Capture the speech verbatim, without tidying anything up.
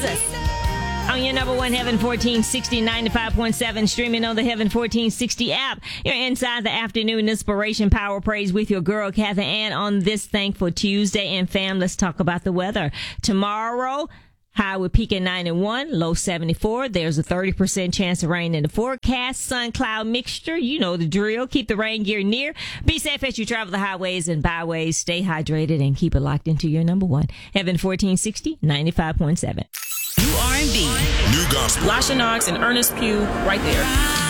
Jesus. On your number one Heaven fourteen sixty, ninety-five point seven, streaming on the Heaven fourteen sixty app. You're inside the afternoon inspiration power praise with your girl, Kathy Ann, on this Thankful Tuesday. And fam, let's talk about the weather. Tomorrow, high will peak at ninety-one, low seventy-four. There's a thirty percent chance of rain in the forecast. Sun cloud mixture. You know the drill. Keep the rain gear near. Be safe as you travel the highways and byways. Stay hydrated and keep it locked into your number one. Heaven fourteen sixty, ninety-five point seven. New R and B. New gospel. Lasha Knox and Ernest Pugh right there.